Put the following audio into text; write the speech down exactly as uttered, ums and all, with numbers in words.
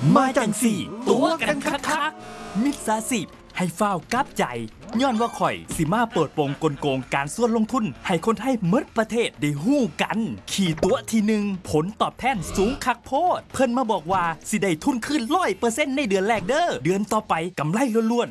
มาจังสี่ตัวกันคักๆมิตรสาสิบให้เฝ้ากับใจย้อนว่าข่อยสิมาเปิดโปงกลโกงการส่วนลงทุนให้คนไทยเมดประเทศได้ฮู้กันขี่ตัวทีหนึ่งผลตอบแทนสูงคักโพดเพิ่นมาบอกว่าสิได้ทุนขึ้นร้อยเปอร์เซ็นต์ในเดือนแรกเด้อเดือนต่อไปกำไรล้วน